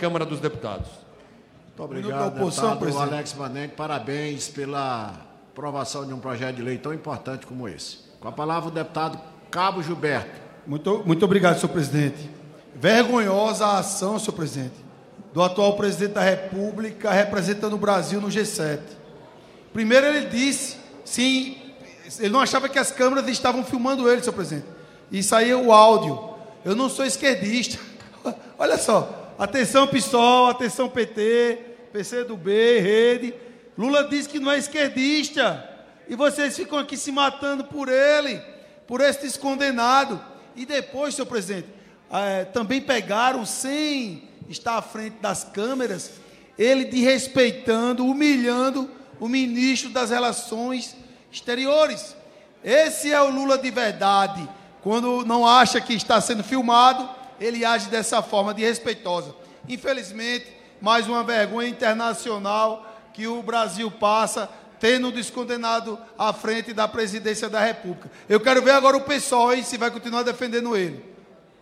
Câmara dos Deputados. Muito obrigado, deputado Alex Manente. Parabéns pela aprovação de um projeto de lei tão importante como esse. Com a palavra o deputado Cabo Gilberto. Muito obrigado, senhor presidente. Vergonhosa a ação, senhor presidente, do atual presidente da República representando o Brasil no G7. Primeiro ele disse, sim, ele não achava que as câmeras estavam filmando ele, senhor presidente. E saiu o áudio. Eu não sou esquerdista. Olha só, atenção PSOL, atenção PT, PCdoB, Rede. Lula disse que não é esquerdista. E vocês ficam aqui se matando por ele, por esse descondenado. E depois, senhor presidente, também pegaram, sem estar à frente das câmeras, ele desrespeitando, humilhando o ministro das Relações Exteriores. Esse é o Lula de verdade. Quando não acha que está sendo filmado, ele age dessa forma desrespeitosa. Infelizmente, mais uma vergonha internacional que o Brasil passa, tendo um descondenado à frente da presidência da República. Eu quero ver agora o PSOL, se vai continuar defendendo ele.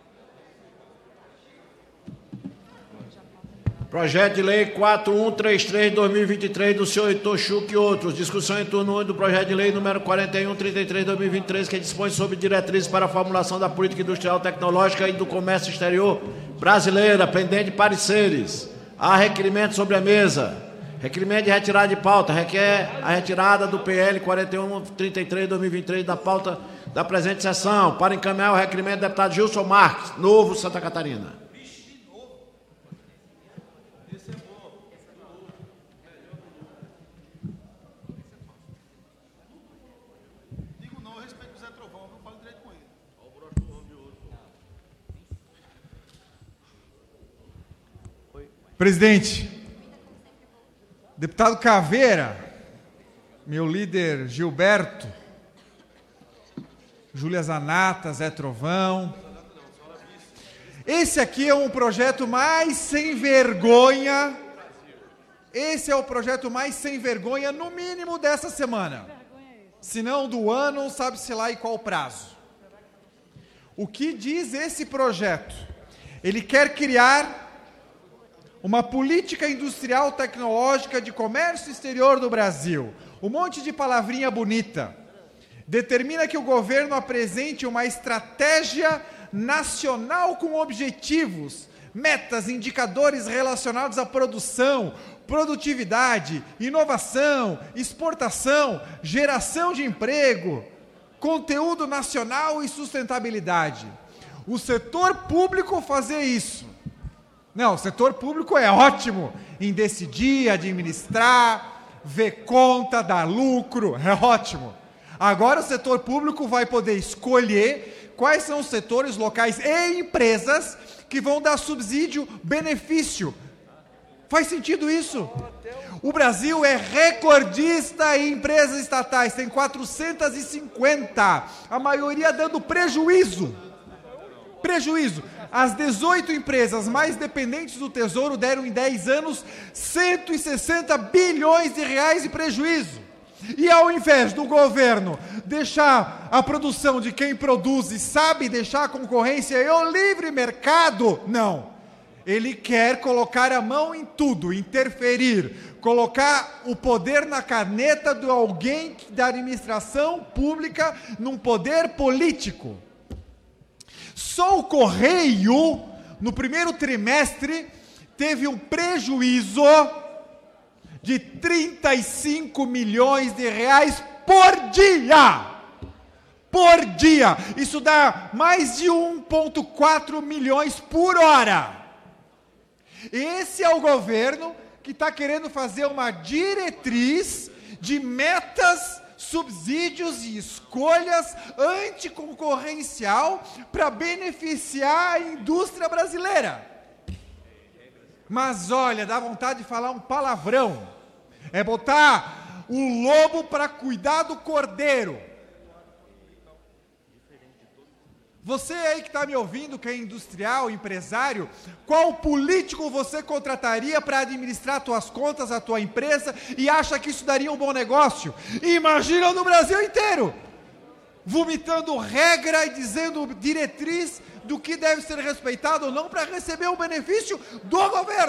Projeto de Lei 4133/2023 do senhor Heitor Schuch e outros. Discussão em turno 1 do projeto de lei número 4133/2023, que dispõe sobre diretrizes para a formulação da política industrial, tecnológica e do comércio exterior brasileira, pendente de pareceres. Há requerimento sobre a mesa. Requerimento de retirada de pauta. Requer a retirada do PL 4133/2023 da pauta da presente sessão. Para encaminhar o requerimento do deputado Gilson Marques, Novo, Santa Catarina. Presidente, deputado Caveira, meu líder Gilberto, Júlia Zanata, Zé Trovão. Esse aqui é um projeto mais sem vergonha. Esse é o projeto mais sem vergonha, no mínimo, dessa semana. Se não do ano, sabe-se lá em qual prazo. O que diz esse projeto? Ele quer criar uma política industrial tecnológica de comércio exterior do Brasil. Um monte de palavrinha bonita. Determina que o governo apresente uma estratégia nacional com objetivos, metas, indicadores relacionados à produção, produtividade, inovação, exportação, geração de emprego, conteúdo nacional e sustentabilidade. O setor público fazer isso. Não, o setor público é ótimo em decidir, administrar, ver conta, dar lucro, é ótimo. Agora o setor público vai poder escolher quais são os setores, locais e empresas que vão dar subsídio, benefício. Faz sentido isso? O Brasil é recordista em empresas estatais, tem 450, a maioria dando prejuízo. As 18 empresas mais dependentes do Tesouro deram em 10 anos 160 bilhões de reais de prejuízo. E ao invés do governo deixar a produção de quem produz e sabe deixar a concorrência e o livre mercado, não. Ele quer colocar a mão em tudo, interferir, colocar o poder na caneta de alguém da administração pública num poder político. Só o Correio, no primeiro trimestre, teve um prejuízo de 35 milhões de reais por dia. Por dia. Isso dá mais de 1,4 milhões por hora. Esse é o governo que está querendo fazer uma diretriz de metas, subsídios e escolhas anticoncorrencial para beneficiar a indústria brasileira. Mas olha, dá vontade de falar um palavrão. É botar o lobo para cuidar do cordeiro. Você aí que está me ouvindo, que é industrial, empresário, qual político você contrataria para administrar suas contas, a tua empresa, e acha que isso daria um bom negócio? Imagina no Brasil inteiro, vomitando regra e dizendo diretriz do que deve ser respeitado ou não para receber o benefício do governo.